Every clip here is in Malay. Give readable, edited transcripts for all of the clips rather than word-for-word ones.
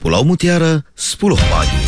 Pulau Mutiara, 10 pagi.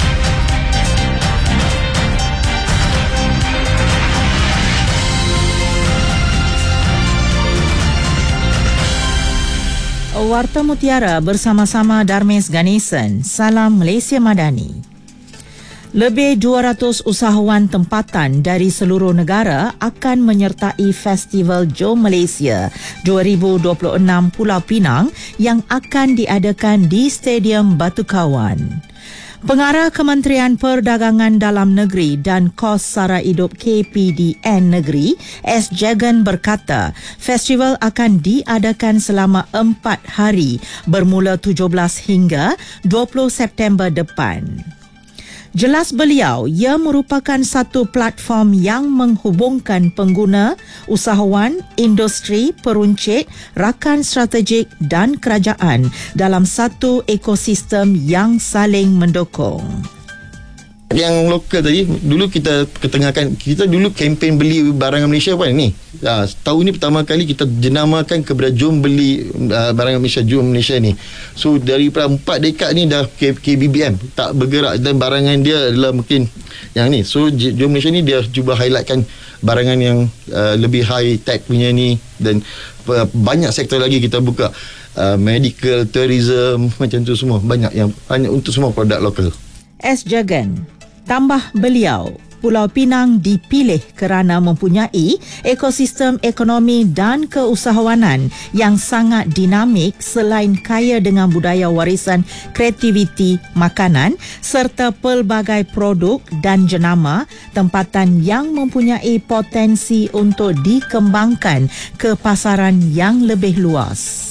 Warta Mutiara bersama-sama Darmes Ganesan. Salam Malaysia Madani. Lebih 200 usahawan tempatan dari seluruh negara akan menyertai Festival Jom Malaysia 2026 Pulau Pinang yang akan diadakan di Stadium Batu Kawan. Pengarah Kementerian Perdagangan Dalam Negeri dan Kos Sara Hidup KPDN Negeri, S. Jagan berkata, festival akan diadakan selama 4 hari bermula 17 hingga 20 September depan. Jelas beliau, ia merupakan satu platform yang menghubungkan pengguna, usahawan, industri, peruncit, rakan strategik dan kerajaan dalam satu ekosistem yang saling mendukung. Yang lokal tadi, dulu kita ketengahkan, kita dulu kempen beli barangan Malaysia apa ni? Tahun ni pertama kali kita jenamakan kepada Jom Beli Barangan Malaysia, Jom Malaysia ni. So daripada 4 dekad ni dah KBBM tak bergerak dan barangan dia adalah mungkin yang ni. So Jom Malaysia ni dia cuba highlightkan barangan yang lebih high tech punya ni, dan banyak sektor lagi kita buka, medical, tourism, macam tu semua, banyak yang hanya untuk semua produk lokal. S. Jagan tambah beliau, Pulau Pinang dipilih kerana mempunyai ekosistem ekonomi dan keusahawanan yang sangat dinamik selain kaya dengan budaya warisan kreativiti makanan serta pelbagai produk dan jenama tempatan yang mempunyai potensi untuk dikembangkan ke pasaran yang lebih luas.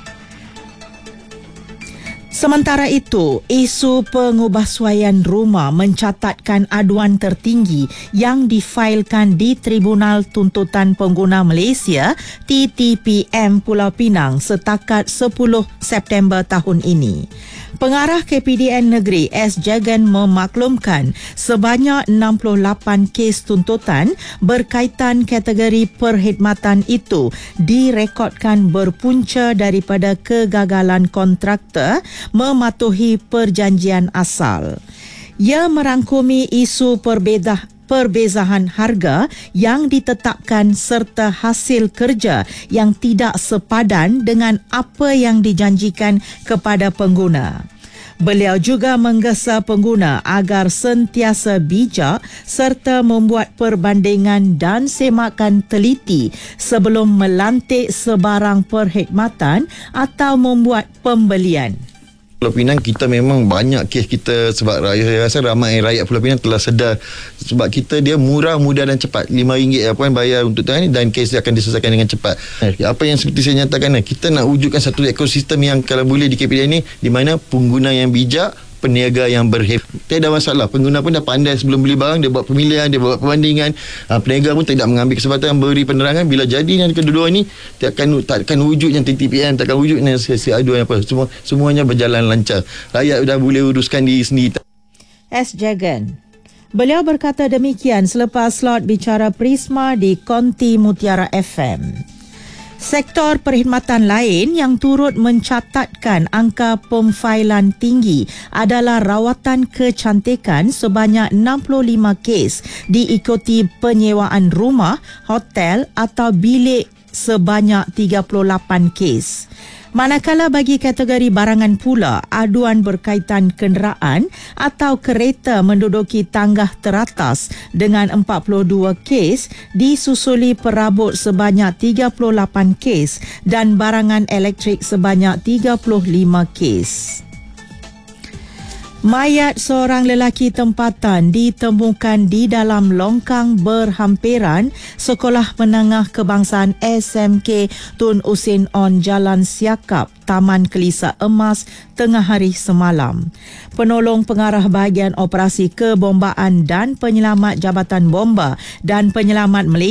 Sementara itu, isu pengubahsuaian rumah mencatatkan aduan tertinggi yang difailkan di Tribunal Tuntutan Pengguna Malaysia TTPM Pulau Pinang setakat 10 September tahun ini. Pengarah KPDN Negeri S. Jagan memaklumkan sebanyak 68 kes tuntutan berkaitan kategori perkhidmatan itu direkodkan berpunca daripada kegagalan kontraktor mematuhi perjanjian asal. Ia merangkumi isu perbezaan harga yang ditetapkan serta hasil kerja yang tidak sepadan dengan apa yang dijanjikan kepada pengguna. Beliau juga menggesa pengguna agar sentiasa bijak serta membuat perbandingan dan semakan teliti sebelum melantik sebarang perkhidmatan atau membuat pembelian. Pulau Pinang kita memang banyak kes kita, sebab saya rasa ramai rakyat Pulau Pinang telah sedar sebab kita dia murah, mudah dan cepat. RM5 apa kan bayar untuk tahun ni dan kes dia akan diselesaikan dengan cepat. Apa yang seperti saya nyatakan, kita nak wujudkan satu ekosistem yang kalau boleh di KPDN ni, di mana pengguna yang bijak, peniaga yang berhef. Tidak ada masalah. Pengguna pun dah pandai sebelum beli barang, dia buat pemilihan, dia buat perbandingan. Peniaga pun tidak mengambil kesempatan beri penerangan. Bila jadi yang kedua ni, takkan wujudnya TTPM, takkan wujudnya sesi aduan apa. Semuanya berjalan lancar. Rakyat dah boleh uruskan diri sendiri. S. Jagan. Beliau berkata demikian selepas slot bicara Prisma di Konti Mutiara FM. Sektor perkhidmatan lain yang turut mencatatkan angka pemfailan tinggi adalah rawatan kecantikan sebanyak 65 kes, diikuti penyewaan rumah, hotel atau bilik sebanyak 38 kes. Manakala bagi kategori barangan pula, aduan berkaitan kenderaan atau kereta menduduki tanggah teratas dengan 42 kes, disusuli perabot sebanyak 38 kes dan barangan elektrik sebanyak 35 kes. Mayat seorang lelaki tempatan ditemukan di dalam longkang berhampiran Sekolah Menengah Kebangsaan SMK Tun Usin On Jalan Siakap, Taman Kelisa Emas tengah hari semalam. Penolong Pengarah Bahagian Operasi Kebombaan dan Penyelamat Jabatan Bomba dan Penyelamat Malaysia